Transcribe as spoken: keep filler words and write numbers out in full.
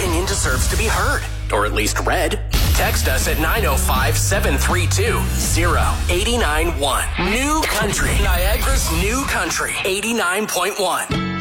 opinion deserves to be heard, or at least read. Text us at nine oh five, seven three two, oh eight nine one. New Country. Niagara's New Country eighty-nine point one.